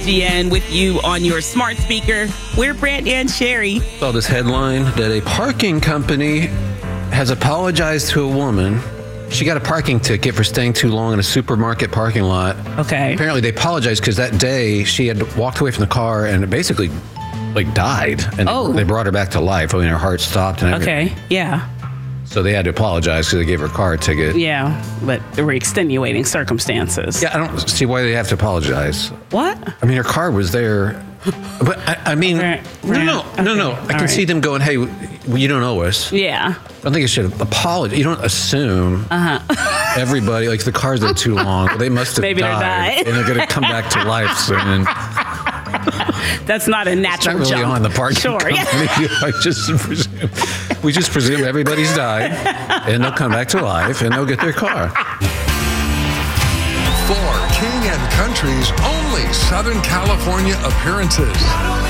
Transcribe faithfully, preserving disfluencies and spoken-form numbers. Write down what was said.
G N with you on your smart speaker. We're Brant and Sherry. Saw this headline that a parking company has apologized to a woman. She got a parking ticket for staying too long in a supermarket parking lot. Okay. Apparently they apologized because that day she had walked away from the car and basically like died. And Oh. they brought her back to life. I mean, her heart stopped and everything. Okay. Yeah. So they had to apologize because they gave her a car ticket. Yeah. But there were extenuating circumstances. Yeah, I don't see why they have to apologize. What? I mean, her car was there. But I, I mean, Right, no, right, no, no, no. okay, I can all see right. them going, hey, well, you don't owe us. Yeah. I don't think you should apologize. You don't assume Uh-huh. everybody, like the car's there too long. Well, they must have Maybe they died. died. And they're going to come back to life soon. That's not a It's natural not really jump. on the parking Sure. company. I just presume, we just presume everybody's died and they'll come back to life and they'll get their car. For King and Country's only Southern California appearances.